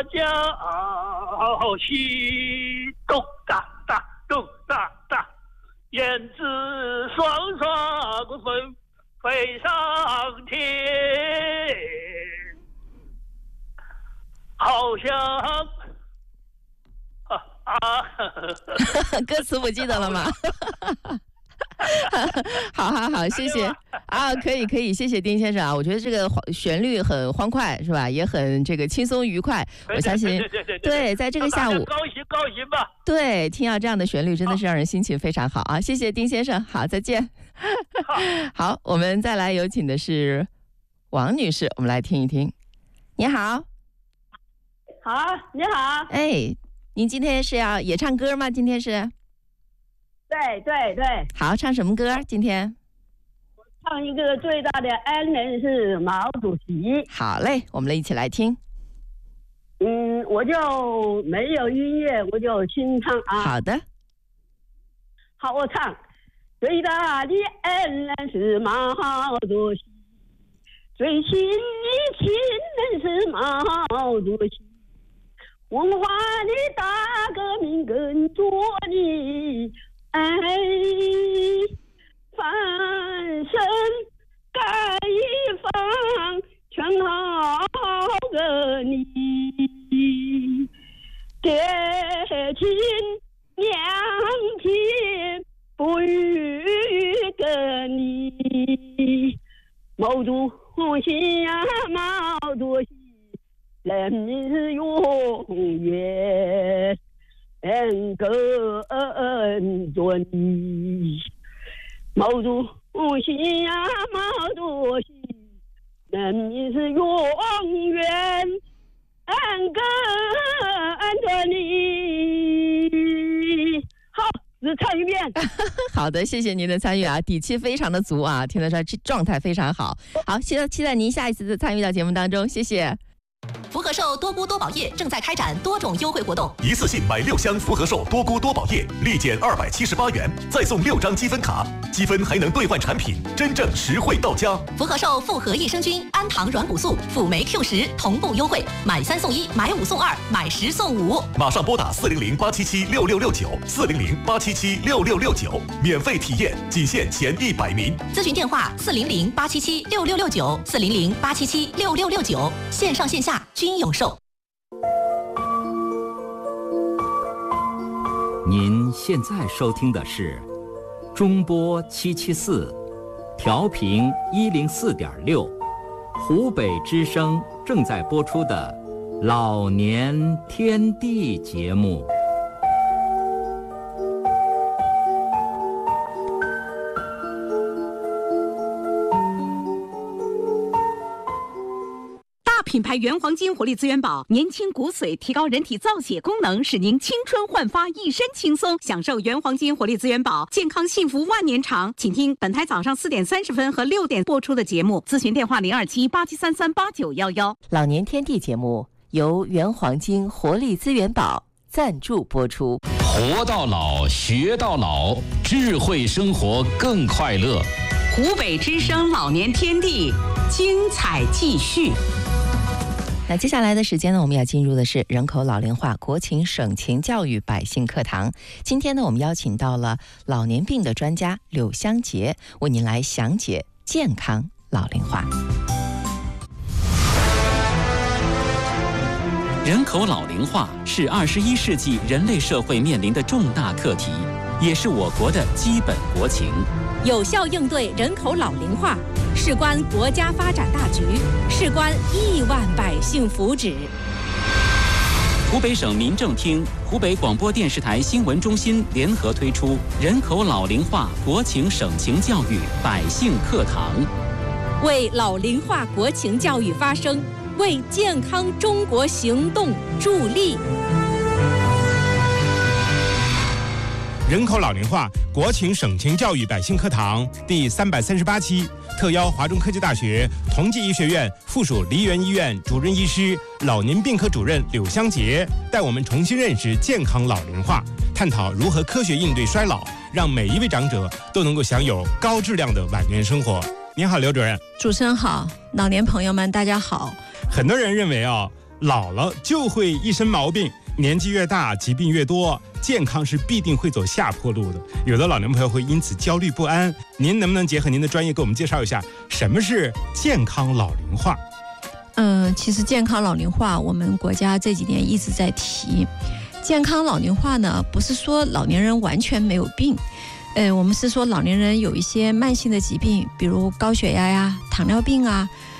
娇妻，咚哒哒咚哒哒，燕子双双飞上天，好像歌词不记得了吗？好，谢谢啊，可以，谢谢丁先生啊。我觉得这个旋律很欢快，是吧？也很这个轻松愉快。我相信，对，在这个下午， 高兴吧。 对，听到这样的旋律，真的是让人心情非常好啊！谢谢丁先生，好，再见。好，我们再来有请的是王女士，我们来听一听。你好， 好，你好。 哎，您今天是要也唱歌吗？今天是？ 对， 好，唱什么歌？今天唱一个最大的恩人是毛主席。 好嘞，我们一起来听。 我就没有音乐，我就清唱啊。 好的， 好，我唱。最大的恩人是毛主席，最亲的亲人是毛主席。文化的大革命跟着你。翻身盖一方，全靠着你，爹亲娘亲不渝给你，毛主席呀，毛主席，人民是永远跟着你，毛主席呀，毛主席，人民是永远跟着你。好，只唱一遍。 好的，谢谢您的参与啊，底气非常的足啊，听得出来状态非常好。好，期待您下一次的参与到节目当中，谢谢。 福和寿多菇多宝液正在开展多种优惠活动， 一次性买6箱福和寿多菇多宝液，立减278元，再送6张积分卡，积分还能兑换产品，真正实惠到家。 福和寿复合益生菌、氨糖软骨素、辅酶 Q10同步优惠，买3送1，买5送2，买10送5。马上拨打400-877-6669，400-877-6669，免费体验，仅限前100名。咨询电话400-877-6669，400-877-6669，线上线下均有售。 您现在收听的是中波774，调频104.6，湖北之声正在播出的老年天地节目。 品牌原黄金活力资源宝，年轻骨髓，提高人体造血功能，使您青春焕发，一身轻松。享受原黄金活力资源宝，健康幸福万年长。请听本台早上4点30分和6点播出的节目，咨询电话027-8733-8911。 老年天地节目由原黄金活力资源宝赞助播出。 活到老，学到老，智慧生活更快乐。 湖北之声老年天地，精彩继续。 那接下来的时间呢，我们要进入的是人口老龄化国情省情教育百姓课堂。今天呢，我们邀请到了老年病的专家柳香杰，为您来详解健康老龄化。 人口老龄化是21世纪人类社会面临的重大课题，也是我国的基本国情。 有效应对人口老龄化，事关国家发展大局，事关亿万百姓福祉。 湖北省民政厅、湖北广播电视台新闻中心联合推出人口老龄化国情省情教育百姓课堂， 为老龄化国情教育发声，为健康中国行动助力。 人口老龄化国情省情教育百姓课堂第338期，特邀华中科技大学同济医学院附属梨园医院主任医师、老年病科主任柳香杰，带我们重新认识健康老龄化，探讨如何科学应对衰老，让每一位长者都能够享有高质量的晚年生活。您好，刘主任。 主持人好，老年朋友们大家好。 很多人认为老了就会一身毛病，年纪越大疾病越多，健康是必定会走下坡路的。有的老年朋友会因此焦虑不安，您能不能结合您的专业给我们介绍一下什么是健康老龄化？ 其实健康老龄化我们国家这几年一直在提。健康老龄化呢，不是说老年人完全没有病，我们是说老年人有一些慢性的疾病，比如高血压呀、糖尿病啊，